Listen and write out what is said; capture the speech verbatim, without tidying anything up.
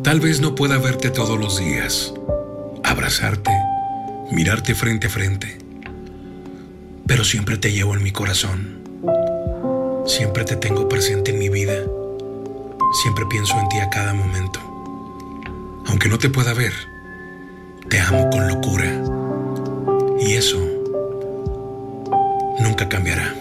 Tal vez no pueda verte todos los días, abrazarte, mirarte frente a frente, pero siempre te llevo en mi corazón. Siempre te tengo presente en mi vida. Siempre pienso en ti a cada momento. Aunque no te pueda ver, te amo con locura. Y eso nunca cambiará.